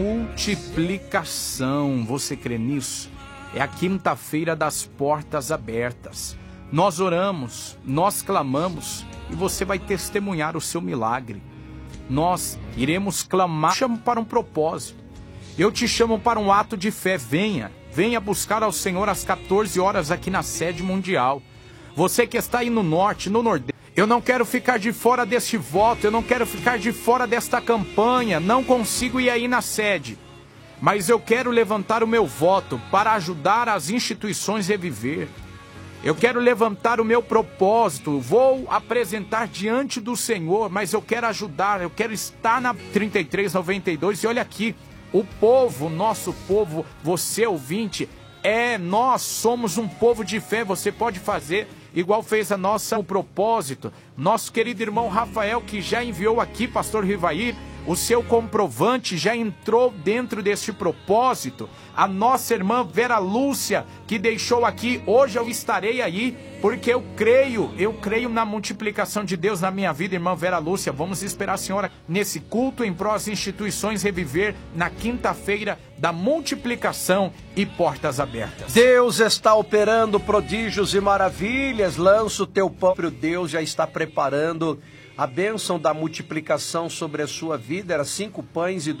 Multiplicação, você crê nisso? É a quinta-feira das portas abertas. Nós oramos, nós clamamos e você vai testemunhar o seu milagre. Nós iremos clamar, chamo para um propósito. Eu te chamo para um ato de fé. Venha buscar ao Senhor às 14 horas aqui na sede mundial. Você que está aí no norte, no nordeste, eu não quero ficar de fora deste voto, eu não quero ficar de fora desta campanha, não consigo ir aí na sede. Mas eu quero levantar o meu voto para ajudar as instituições a reviver. Eu quero levantar o meu propósito, vou apresentar diante do Senhor, mas eu quero ajudar, eu quero estar na 3392 e olha aqui, o povo, nosso povo, você ouvinte, nós somos um povo de fé, você pode fazer igual fez o propósito. Nosso querido irmão Rafael, que já enviou aqui, pastor Rivair, o seu comprovante já entrou dentro deste propósito. A nossa irmã Vera Lúcia, que deixou aqui, hoje eu estarei aí, porque eu creio na multiplicação de Deus na minha vida, irmã Vera Lúcia. Vamos esperar a senhora nesse culto em pró das instituições reviver na quinta-feira da multiplicação e portas abertas. Deus está operando prodígios e maravilhas. Lança o teu próprio Deus, já está preparando a bênção da multiplicação sobre a sua vida. Era 5 pães e